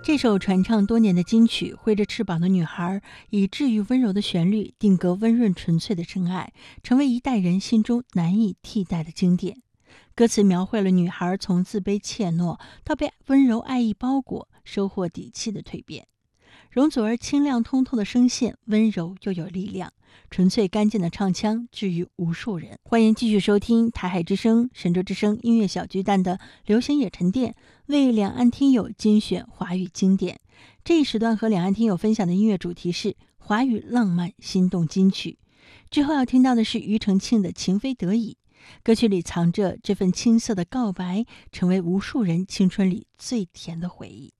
这首传唱多年的金曲《挥着翅膀的女孩》，以治愈温柔的旋律定格温润纯粹的真爱，成为一代人心中难以替代的经典。歌词描绘了女孩从自卑怯懦到被温柔爱意包裹，收获底气的蜕变。容祖儿清亮通透的声线，温柔又有力量，纯粹干净的唱腔治愈无数人。欢迎继续收听台海之声、神州之声音乐小巨蛋的流行野沉淀，为两岸听友精选华语经典。这一时段和两岸听友分享的音乐主题是华语浪漫心动金曲。之后要听到的是庾澄庆的《情非得已》，歌曲里藏着这份青涩的告白，成为无数人青春里最甜的回忆。